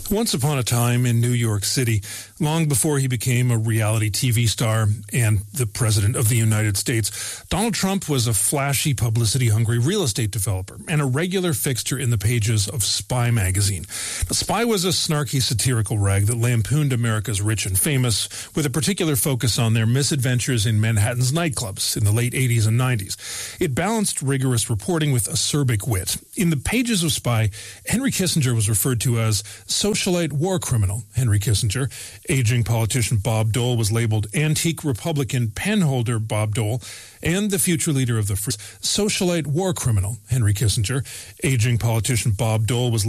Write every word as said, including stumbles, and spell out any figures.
Once upon a time in New York City, long before he became a reality T V star and the President of the United States, Donald Trump was a flashy, publicity-hungry real estate developer and a regular fixture in the pages of Spy magazine. Now, Spy was a snarky, satirical rag that lampooned America's rich and famous, with a particular focus on their misadventures in Manhattan's nightclubs in the late eighties and nineties. It balanced rigorous reporting with acerbic wit. In the pages of Spy, Henry Kissinger was referred to as socialite war criminal Henry Kissinger. Aging politician Bob Dole was labeled antique Republican penholder Bob Dole, and the future leader of the free socialite war criminal Henry Kissinger. Aging politician Bob Dole was